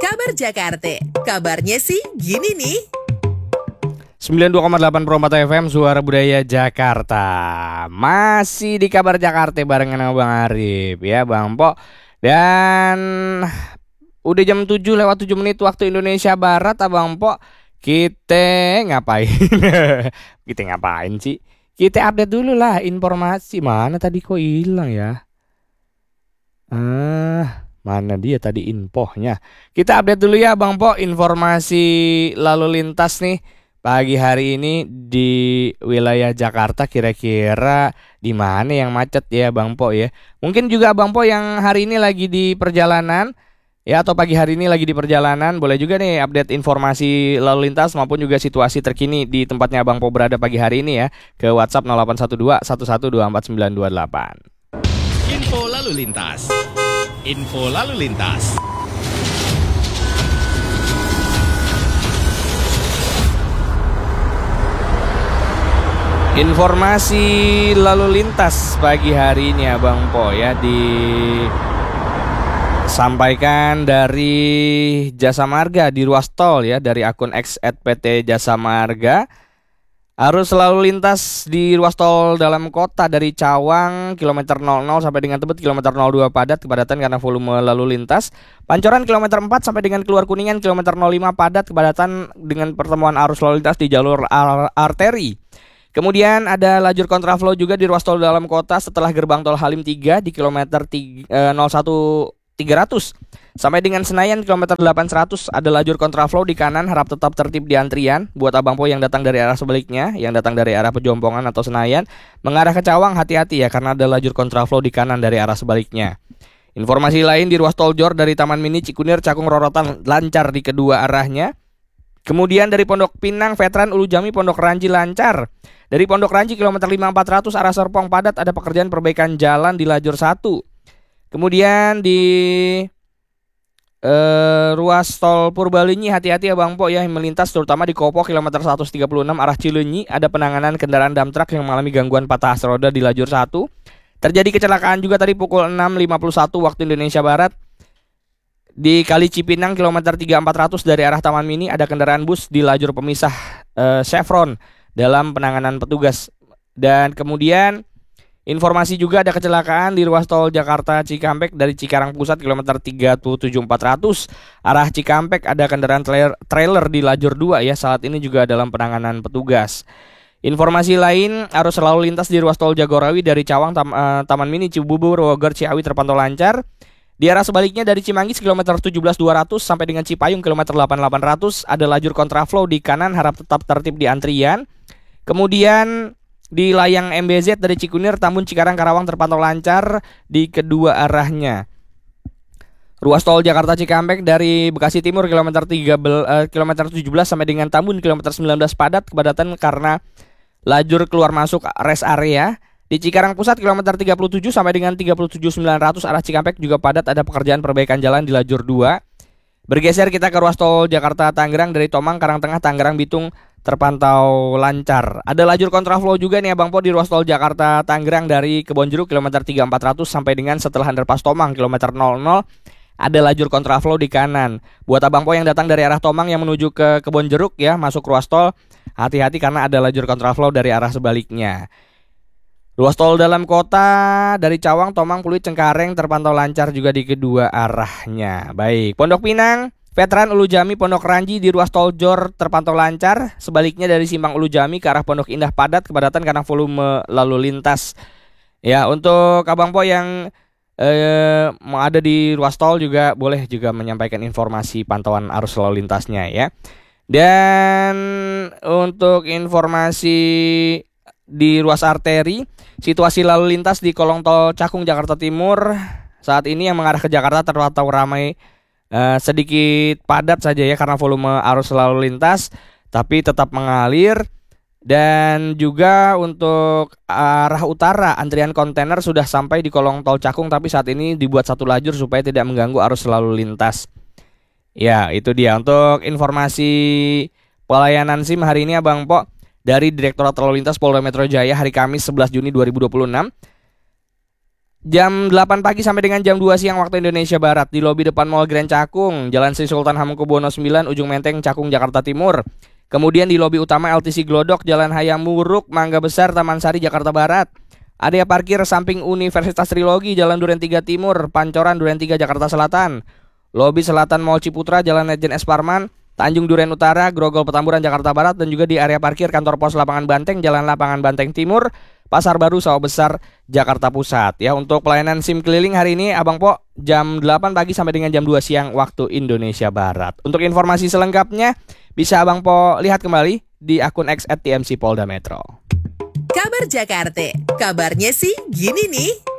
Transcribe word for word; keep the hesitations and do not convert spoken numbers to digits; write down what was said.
Kabar Jakarta, kabarnya sih gini nih. sembilan puluh dua koma delapan Pro empat F M Suara Budaya Jakarta. Masih di Kabar Jakarta barengan sama Bang Arif ya Bang Po. Dan udah jam tujuh lewat tujuh menit waktu Indonesia Barat Abang Po. Kita ngapain? Kita ngapain sih? Kita update dulu lah informasi. Mana tadi kok hilang ya? Ah, mana dia tadi infonya? Kita update dulu ya Bang Po, informasi lalu lintas nih pagi hari ini di wilayah Jakarta. Kira-kira di mana yang macet ya Bang Po ya? Mungkin juga Bang Po yang hari ini lagi di perjalanan ya, atau pagi hari ini lagi di perjalanan, boleh juga nih update informasi lalu lintas maupun juga situasi terkini di tempatnya Bang Po berada pagi hari ini ya, ke WhatsApp nol delapan satu dua satu satu dua empat sembilan dua delapan. Info lalu lintas. Info lalu lintas. Informasi lalu lintas pagi hari ini Abang Po ya, disampaikan dari Jasa Marga di ruas tol ya, dari akun X at P T Jasa Marga. Arus lalu lintas di ruas tol dalam kota dari Cawang kilometer nol nol sampai dengan Tebet kilometer nol dua padat, kepadatan karena volume lalu lintas. Pancoran kilometer empat sampai dengan keluar Kuningan kilometer nol lima padat, kepadatan dengan pertemuan arus lalu lintas di jalur ar- arteri. Kemudian ada lajur kontraflow juga di ruas tol dalam kota setelah gerbang tol Halim tiga di kilometer nol satu tiga ratus sampai dengan Senayan kilometer delapan seratus ada lajur kontraflow di kanan, harap tetap tertib di antrian. Buat Abang Po yang datang dari arah sebaliknya, yang datang dari arah Pejompongan atau Senayan mengarah ke Cawang, hati-hati ya karena ada lajur kontraflow di kanan dari arah sebaliknya. Informasi lain di ruas tol Jor dari Taman Mini Cikunir Cakung Rorotan lancar di kedua arahnya. Kemudian dari Pondok Pinang Veteran Ulu Jami Pondok Ranji lancar. Dari Pondok Ranji kilometer lima empat ratus arah Serpong padat, ada pekerjaan perbaikan jalan di lajur satu. Kemudian di Uh, ruas tol Purbalenyi hati-hati ya Bang Po ya, yang melintas terutama di Kopo kilometer seratus tiga puluh enam arah Cileunyi, ada penanganan kendaraan dump truck yang mengalami gangguan patah as roda di lajur satu. Terjadi kecelakaan juga tadi pukul enam lima puluh satu waktu Indonesia Barat di Kali Cipinang kilometer tiga empat ratus dari arah Taman Mini, ada kendaraan bus di lajur pemisah uh, Chevron dalam penanganan petugas. Dan kemudian informasi juga ada kecelakaan di ruas tol Jakarta Cikampek dari Cikarang Pusat kilometer tiga puluh tujuh empat ratus arah Cikampek, ada kendaraan trailer, trailer di lajur dua ya, saat ini juga dalam penanganan petugas. Informasi lain, arus lalu lintas di ruas tol Jagorawi dari Cawang Tam, uh, Taman Mini Cibubur Roger Ciawi terpantau lancar. Di arah sebaliknya dari Cimanggis kilometer tujuh belas dua ratus sampai dengan Cipayung kilometer delapan delapan ratus ada lajur kontraflow di kanan, harap tetap tertib di antrian. Kemudian di layang M B Z dari Cikunir, Tambun, Cikarang, Karawang terpantau lancar di kedua arahnya. Ruas tol Jakarta Cikampek dari Bekasi Timur kilometer tiga belas, uh, kilometer tujuh belas sampai dengan Tambun kilometer sembilan belas padat, kepadatan karena lajur keluar masuk rest area. Di Cikarang Pusat kilometer tiga puluh tujuh sampai dengan tiga puluh tujuh sembilan ratus arah Cikampek juga padat, ada pekerjaan perbaikan jalan di lajur dua. Bergeser kita ke ruas tol Jakarta Tangerang dari Tomang, Karangtengah, Tangerang, Bitung terpantau lancar. Ada lajur kontraflow juga nih Abang Po di ruas tol Jakarta Tangerang dari Kebonjeruk kilometer tiga empat ratus sampai dengan setelah underpass Tomang kilometer nol nol ada lajur kontraflow di kanan. Buat Abang Po yang datang dari arah Tomang yang menuju ke Kebonjeruk ya, masuk ruas tol, hati-hati karena ada lajur kontraflow dari arah sebaliknya. Ruas tol dalam kota dari Cawang, Tomang, Pluit, Cengkareng terpantau lancar juga di kedua arahnya. Baik, Pondok Pinang Veteran Ulu Jami Pondok Ranji di ruas tol Jor terpantau lancar. Sebaliknya dari Simpang Ulu Jami ke arah Pondok Indah padat, kepadatan karena volume lalu lintas. Ya, untuk Abang Po yang eh, ada di ruas tol juga boleh juga menyampaikan informasi pantauan arus lalu lintasnya ya. Dan untuk informasi di ruas arteri, situasi lalu lintas di kolong tol Cakung Jakarta Timur saat ini yang mengarah ke Jakarta terpantau ramai. Uh, sedikit padat saja ya karena volume arus lalu lintas, tapi tetap mengalir. Dan juga untuk arah utara, antrian kontainer sudah sampai di kolong tol Cakung, tapi saat ini dibuat satu lajur supaya tidak mengganggu arus lalu lintas. Ya, itu dia untuk informasi pelayanan SIM hari ini Abang Po dari Direktorat Lalu Lintas Polda Metro Jaya hari Kamis sebelas Juni dua ribu dua puluh enam. Jam delapan pagi sampai dengan jam dua siang waktu Indonesia Barat di lobi depan Mall Grand Cakung, Jalan Sri Sultan Hamengkubuwono sembilan, Ujung Menteng, Cakung, Jakarta Timur. Kemudian di lobi utama L T C Glodok, Jalan Hayam Wuruk, Mangga Besar, Taman Sari, Jakarta Barat. Area parkir samping Universitas Trilogi, Jalan Duren tiga Timur, Pancoran Duren tiga, Jakarta Selatan. Lobi Selatan Mall Ciputra, Jalan Lejen S. Parman, Tanjung Duren Utara, Grogol Petamburan, Jakarta Barat. Dan juga di area parkir kantor pos Lapangan Banteng, Jalan Lapangan Banteng Timur, Pasar Baru, Sawah Besar, Jakarta Pusat. Ya, untuk pelayanan SIM keliling hari ini Abang Po jam delapan pagi sampai dengan jam dua siang waktu Indonesia Barat. Untuk informasi selengkapnya bisa Abang Po lihat kembali di akun X at T M C Polda Metro. Kabar Jakarta, kabarnya sih gini nih.